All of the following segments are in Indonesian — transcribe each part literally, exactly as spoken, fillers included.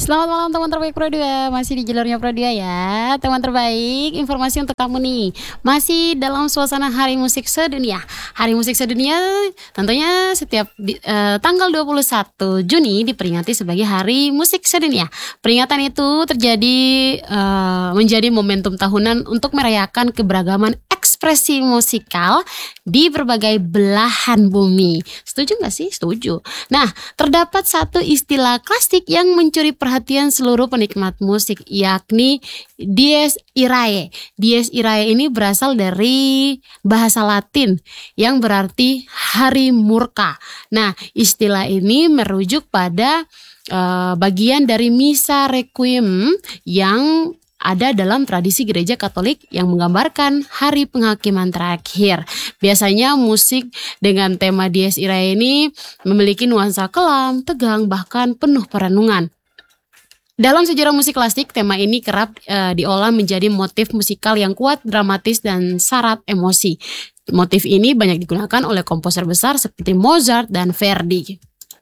Selamat malam teman terbaik Pro dua, masih di jalurnya Pro dua ya. Teman terbaik, informasi untuk kamu nih. Masih dalam suasana Hari Musik Sedunia. Hari Musik Sedunia tentunya setiap di, uh, tanggal dua puluh satu Juni diperingati sebagai Hari Musik Sedunia. Peringatan itu terjadi uh, menjadi momentum tahunan untuk merayakan keberagaman ekspresi musikal di berbagai belahan bumi. Setuju gak sih? Setuju. Nah, terdapat satu istilah klasik yang mencuri perhatian seluruh penikmat musik, yakni Dies Irae. Dies Irae ini berasal dari bahasa Latin yang berarti hari murka. Nah, istilah ini merujuk pada uh, bagian dari misa requiem yang ada dalam tradisi gereja Katolik yang menggambarkan hari penghakiman terakhir. Biasanya musik dengan tema Dies Irae ini memiliki nuansa kelam, tegang, bahkan penuh perenungan. Dalam sejarah musik klasik, tema ini kerap uh, diolah menjadi motif musikal yang kuat, dramatis, dan syarat emosi. Motif ini banyak digunakan oleh komposer besar seperti Mozart dan Verdi.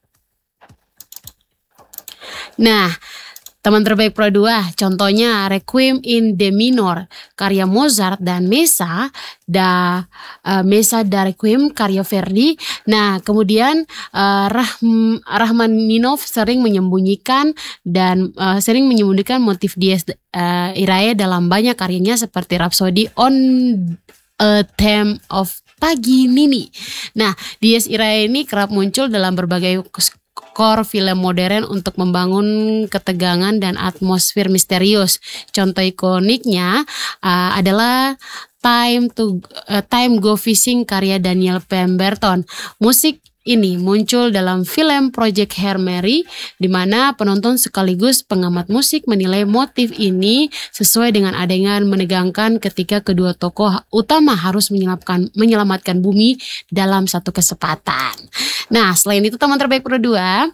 Nah, teman terbaik Pro dua, contohnya Requiem in D minor karya Mozart dan Messa da uh, Messa da Requiem karya Verdi. Nah, kemudian uh, Rahm, Rachmaninov sering menyembunyikan dan uh, sering menyembunyikan motif Dies uh, Irae dalam banyak karyanya seperti Rhapsody on a Theme of Paganini. Nah, Dies Irae ini kerap muncul dalam berbagai skor film modern untuk membangun ketegangan dan atmosfer misterius. Contoh ikoniknya uh, adalah Time to uh, Time Go Fishing karya Daniel Pemberton. Musik ini muncul dalam film Project Hail Mary, di mana penonton sekaligus pengamat musik menilai motif ini sesuai dengan adegan menegangkan ketika kedua tokoh utama harus menyelamatkan, menyelamatkan bumi dalam satu kesempatan. Nah, selain itu teman terbaik Pro dua,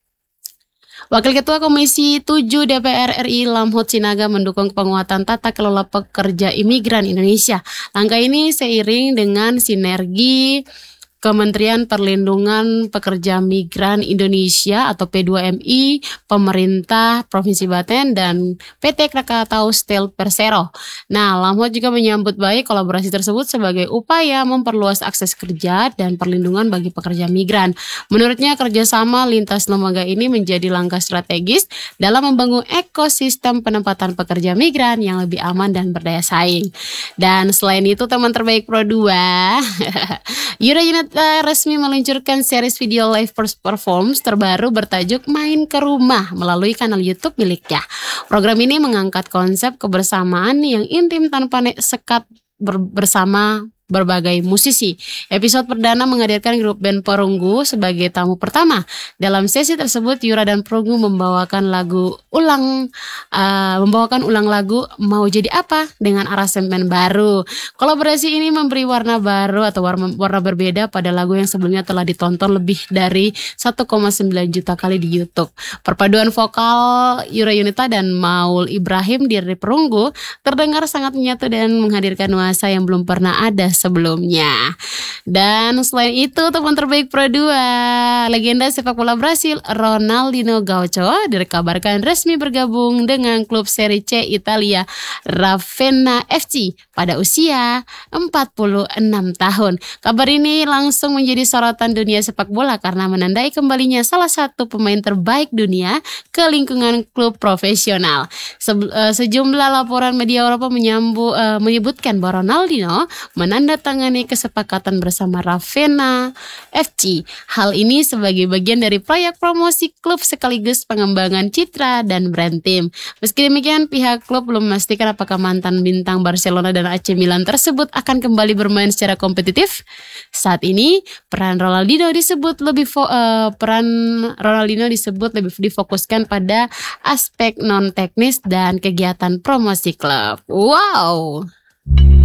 Wakil Ketua Komisi tujuh D P R R I Lamhot Sinaga mendukung penguatan tata kelola pekerja imigran Indonesia. Langkah ini seiring dengan sinergi Kementerian Perlindungan Pekerja Migran Indonesia atau P dua M I, pemerintah Provinsi Banten, dan P T Krakatau Steel Persero. Nah, Lamhot juga menyambut baik kolaborasi tersebut sebagai upaya memperluas akses kerja dan perlindungan bagi pekerja migran. Menurutnya, kerjasama lintas lembaga ini menjadi langkah strategis dalam membangun ekosistem penempatan pekerja migran yang lebih aman dan berdaya saing. Dan selain itu, teman terbaik Pro dua, Yura Yunita resmi meluncurkan series video live performance terbaru bertajuk Main ke Rumah melalui kanal YouTube miliknya. Program ini mengangkat konsep kebersamaan yang intim tanpa sekat ber- bersama berbagai musisi. Episode perdana menghadirkan grup band Perunggu sebagai tamu pertama. Dalam sesi tersebut, Yura dan Perunggu membawakan lagu ulang, uh, membawakan ulang lagu Mau Jadi Apa dengan aransemen baru. Kolaborasi ini memberi warna baru atau warna, warna berbeda pada lagu yang sebelumnya telah ditonton lebih dari satu koma sembilan juta kali di YouTube. Perpaduan vokal Yura Yunita dan Maul Ibrahim dari Perunggu terdengar sangat menyatu dan menghadirkan nuansa yang belum pernah ada sebelumnya. Dan selain itu, teman terbaik Pro dua, legenda sepak bola Brasil Ronaldinho Gaucho dikabarkan resmi bergabung dengan klub Serie C Italia Ravenna F C pada usia empat puluh enam tahun. Kabar ini langsung menjadi sorotan dunia sepak bola karena menandai kembalinya salah satu pemain terbaik dunia ke lingkungan klub profesional. Se- sejumlah laporan media Eropa menyambu, uh, menyebutkan bahwa Ronaldinho menandatangani kesepakatan bersama Ravenna F C. Hal ini sebagai bagian dari proyek promosi klub sekaligus pengembangan citra dan brand tim. Meski demikian, pihak klub belum memastikan apakah mantan bintang Barcelona dan A C Milan tersebut akan kembali bermain secara kompetitif. Saat ini, peran Ronaldinho disebut lebih fo- uh, peran Ronaldinho disebut lebih difokuskan pada aspek non teknis dan kegiatan promosi klub. Wow.